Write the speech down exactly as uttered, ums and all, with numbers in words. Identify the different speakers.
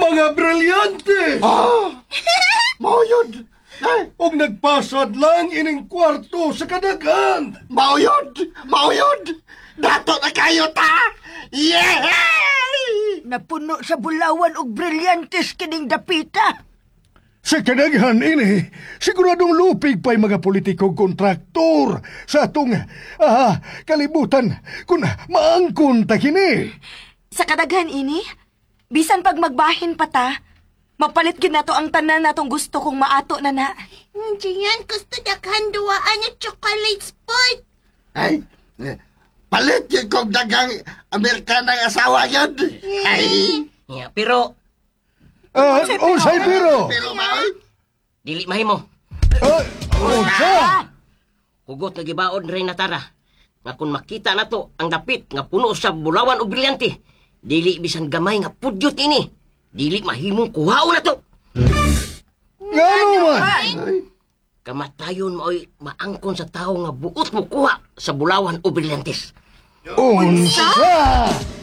Speaker 1: Mga brilyante!
Speaker 2: Ah! Mao yun! Ay,
Speaker 1: Og nagpasad lang ining kwarto sa kadagan!
Speaker 2: mao yun! Mao yun! Dato na kayo ta! Yay!
Speaker 3: Napuno sa bulawan og brilyantes kining dapita.
Speaker 1: Sa kadaghan ini, siguradong lupig pa'y mga politikong kontraktor sa atong ah, kalibutan kung maangkon ta kini.
Speaker 4: Sa kadaghan ini, bisan pag magbahin pa ta, mapalit gid nato ang tanan natong gusto kong maato na na.
Speaker 5: Diyan gusto daghan duwaan yung chocolate spot.
Speaker 2: Ay, palit yung kong dagang Amerikanang asawa yan! Ay!
Speaker 6: Ya, pero
Speaker 1: Ah, oh, say biro.
Speaker 2: Pero mao,
Speaker 6: dili mahimo.
Speaker 1: Ah, oh, sa.
Speaker 6: Hugot nga gibaon rin na tara. Nga kung makita nato ang dapit nga puno sa bulawan o brilyante, dili bisan gamay nga pudyot ini. Dili mahimong kuhao na to.
Speaker 1: Ngano man?
Speaker 6: Kamatayon mo ay maangkon sa tao nga buot mo kuha sa bulawan o brilyantes.
Speaker 1: Unsa?